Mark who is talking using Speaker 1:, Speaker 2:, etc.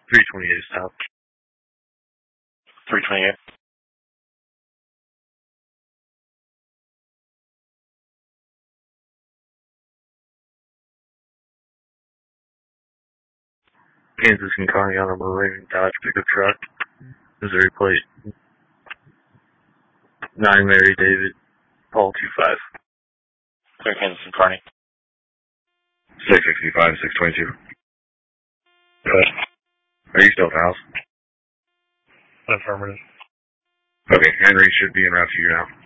Speaker 1: 328 south.
Speaker 2: 328.
Speaker 1: Kansas and Kearney on a Marine Dodge pickup truck. Missouri plate. 9 Mary David, Paul 25.
Speaker 2: Clear Kansas and Kearney.
Speaker 1: 665, 622.
Speaker 2: Good.
Speaker 1: Are you still at the house?
Speaker 2: Affirmative.
Speaker 1: Okay, Henry should be en route to you now.